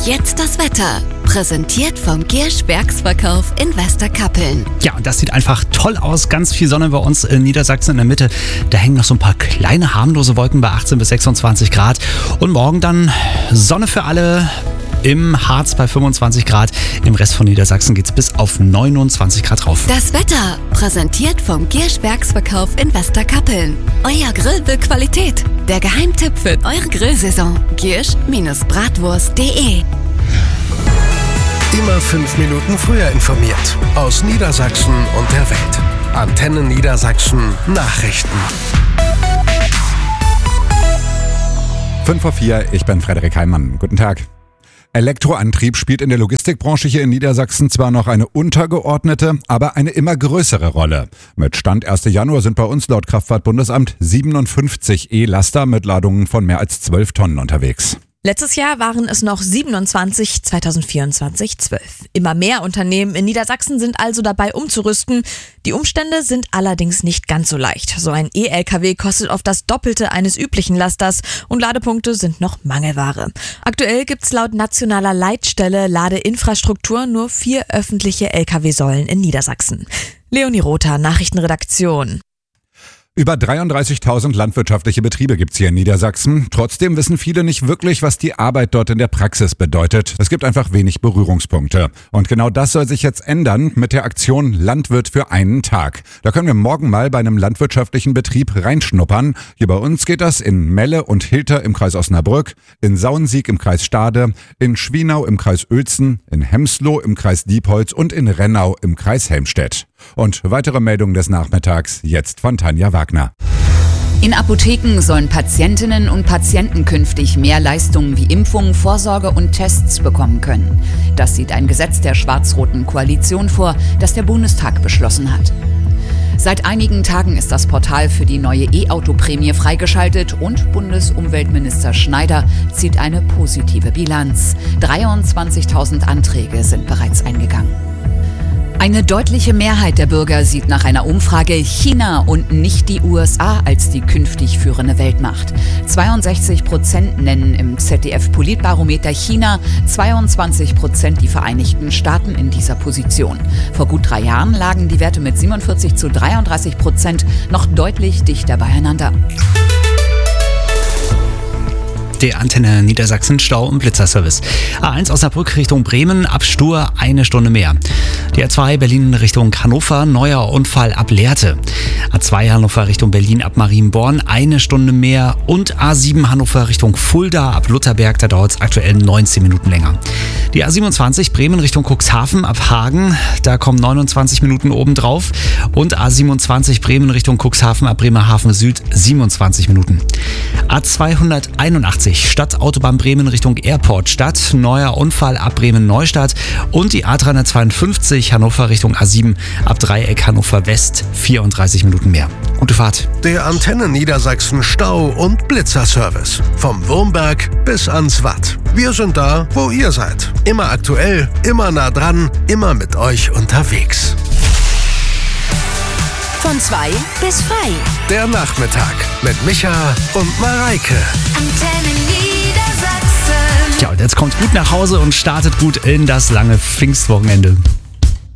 Jetzt das Wetter. Präsentiert vom Giersch Werksverkauf in Westerkappeln. Ja, und das sieht einfach toll aus. Ganz viel Sonne bei uns in Niedersachsen in der Mitte. Da hängen noch so ein paar kleine harmlose Wolken bei 18 bis 26 Grad. Und morgen dann Sonne für alle. Im Harz bei 25 Grad. Im Rest von Niedersachsen geht es bis auf 29 Grad rauf. Das Wetter präsentiert vom Giersch Werksverkauf in Westerkappeln. Euer Grill will Qualität. Der Geheimtipp für eure Grillsaison. Giersch-bratwurst.de. Immer 5 Minuten früher informiert. Aus Niedersachsen und der Welt. Antenne Niedersachsen Nachrichten. 5:04, ich bin Frederik Heimann. Guten Tag. Elektroantrieb spielt in der Logistikbranche hier in Niedersachsen zwar noch eine untergeordnete, aber eine immer größere Rolle. Mit Stand 1. Januar sind bei uns laut Kraftfahrtbundesamt 57 E-Laster mit Ladungen von mehr als 12 Tonnen unterwegs. Letztes Jahr waren es noch 27, 2024 12. Immer mehr Unternehmen in Niedersachsen sind also dabei umzurüsten. Die Umstände sind allerdings nicht ganz so leicht. So ein E-LKW kostet oft das Doppelte eines üblichen Lasters und Ladepunkte sind noch Mangelware. Aktuell gibt's laut nationaler Leitstelle Ladeinfrastruktur nur 4 öffentliche LKW-Säulen in Niedersachsen. Leonie Rother, Nachrichtenredaktion. Über 33.000 landwirtschaftliche Betriebe gibt's hier in Niedersachsen. Trotzdem wissen viele nicht wirklich, was die Arbeit dort in der Praxis bedeutet. Es gibt einfach wenig Berührungspunkte. Und genau das soll sich jetzt ändern mit der Aktion Landwirt für einen Tag. Da können wir morgen mal bei einem landwirtschaftlichen Betrieb reinschnuppern. Hier bei uns geht das in Melle und Hilter im Kreis Osnabrück, in Sauensiek im Kreis Stade, in Schwienau im Kreis Uelzen, in Hemsloh im Kreis Diepholz und in Rennau im Kreis Helmstedt. Und weitere Meldungen des Nachmittags jetzt von Tanja Wagner. In Apotheken sollen Patientinnen und Patienten künftig mehr Leistungen wie Impfungen, Vorsorge und Tests bekommen können. Das sieht ein Gesetz der schwarz-roten Koalition vor, das der Bundestag beschlossen hat. Seit einigen Tagen ist das Portal für die neue E-Auto-Prämie freigeschaltet und Bundesumweltminister Schneider zieht eine positive Bilanz. 23.000 Anträge sind bereits eingegangen. Eine deutliche Mehrheit der Bürger sieht nach einer Umfrage China und nicht die USA als die künftig führende Weltmacht. 62% nennen im ZDF-Politbarometer China, 22% die Vereinigten Staaten in dieser Position. Vor gut 3 Jahren lagen die Werte mit 47-33% noch deutlich dichter beieinander. Der Antenne Niedersachsen Stau- und Blitzerservice. A1 Osnabrück Richtung Bremen, ab Stur 1 Stunde mehr. Die A2 Berlin Richtung Hannover, neuer Unfall ab Lehrte. A2 Hannover Richtung Berlin ab Marienborn, 1 Stunde mehr. Und A7 Hannover Richtung Fulda ab Lutherberg, da dauert es aktuell 19 Minuten länger. Die A27 Bremen Richtung Cuxhaven ab Hagen, da kommen 29 Minuten obendrauf. Und A27 Bremen Richtung Cuxhaven ab Bremerhaven Süd, 27 Minuten. A281 Stadtautobahn Bremen Richtung Airport Stadt, neuer Unfall ab Bremen-Neustadt und die A352 Hannover Richtung A7 ab Dreieck Hannover West, 34 Minuten mehr. Gute Fahrt. Der Antenne Niedersachsen Stau- und Blitzerservice. Vom Wurmberg bis ans Watt. Wir sind da, wo ihr seid. Immer aktuell, immer nah dran, immer mit euch unterwegs. Von 2 bis frei. Der Nachmittag mit Micha und Mareike. Antenne Niedersachsen. Ja, und jetzt kommt gut nach Hause und startet gut in das lange Pfingstwochenende.